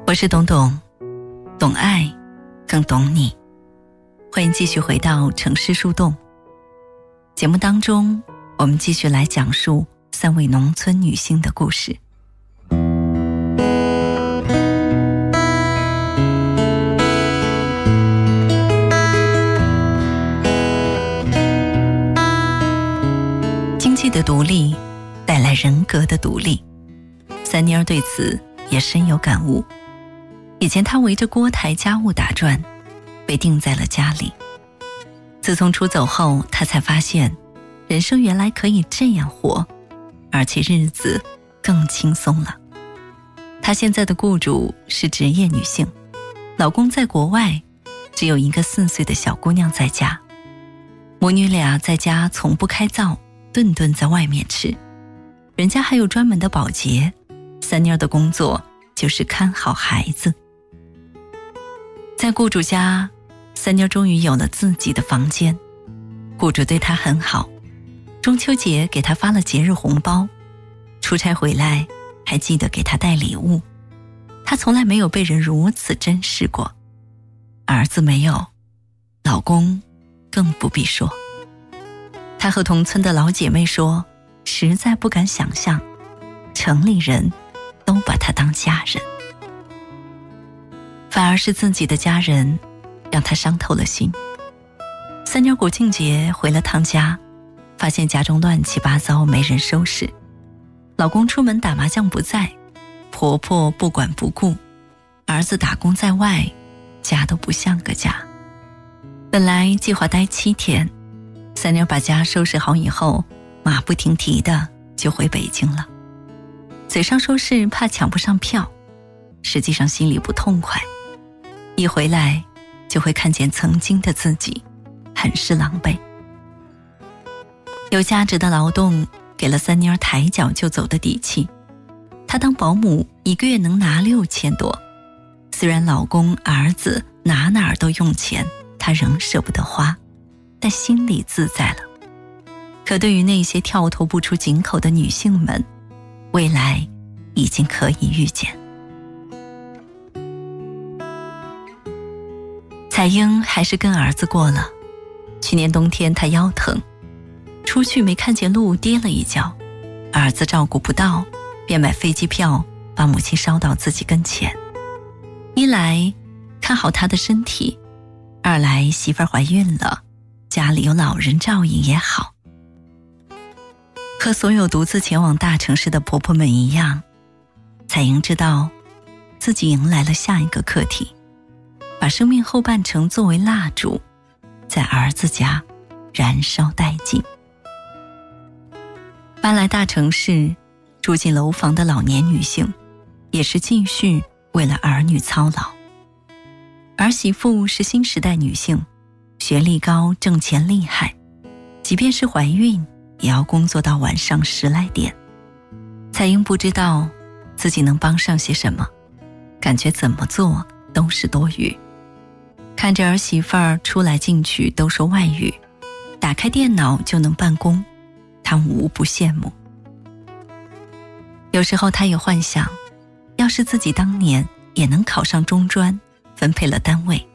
我是董董，懂爱，更懂你。欢迎继续回到城市树洞。节目当中，我们继续来讲述3位农村女性的故事。经济的独立带来人格的独立，三妮儿对此也深有感悟。以前她围着锅台家务打转，被定在了家里。自从出走后，她才发现人生原来可以这样活，而且日子更轻松了。她现在的雇主是职业女性，老公在国外，只有一个4岁的小姑娘在家。母女俩在家从不开灶，顿顿在外面吃。人家还有专门的保洁，三妮儿的工作就是看好孩子。在雇主家，三妮儿终于有了自己的房间。雇主对她很好，中秋节给她发了节日红包，出差回来还记得给她带礼物。她从来没有被人如此珍视过。儿子没有，老公更不必说。她和同村的老姐妹说，实在不敢想象城里人都把她当家人，反而是自己的家人让她伤透了心。三妮儿国庆节回了趟家，发现家中乱七八糟，没人收拾。老公出门打麻将不在，婆婆不管不顾，儿子打工在外，家都不像个家。本来计划待7天，三妮儿把家收拾好以后，马不停蹄的就回北京了。嘴上说是怕抢不上票，实际上心里不痛快。一回来就会看见曾经的自己，很是狼狈。有价值的劳动给了三妮儿抬脚就走的底气。她当保姆1个月能拿6000多，虽然老公儿子哪儿都用钱，她仍舍不得花，但心里自在了。可对于那些跳脱不出井口的女性们，未来已经可以预见。彩英还是跟儿子过了。去年冬天她腰疼，出去没看见路，跌了一跤，儿子照顾不到，便买飞机票把母亲捎到自己跟前。一来看好她的身体，二来媳妇儿怀孕了，家里有老人照应也好。和所有独自前往大城市的婆婆们一样，彩英知道自己迎来了下一个课题，把生命后半程作为蜡烛，在儿子家燃烧殆尽。搬来大城市住进楼房的老年女性，也是继续为了儿女操劳。儿媳妇是新时代女性，学历高，挣钱厉害，即便是怀孕也要工作到晚上10来点。彩英不知道自己能帮上些什么，感觉怎么做都是多余。看着儿媳妇儿出来进去都说外语，打开电脑就能办公，她无不羡慕。有时候她也幻想，要是自己当年也能考上中专，分配了单位，